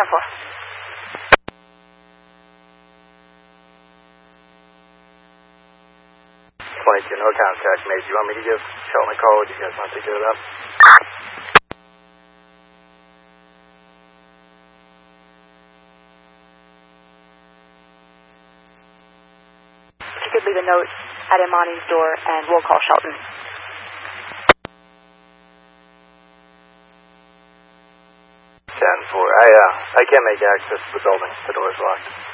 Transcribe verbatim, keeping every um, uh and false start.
four. twenty-two, no contact made. Do you want me to give Shelton a call? What do you guys want to take care of that? If you could leave a note at Imani's door, and we'll call Shelton. ten four. I, uh, I can't make access to the building. The door's locked.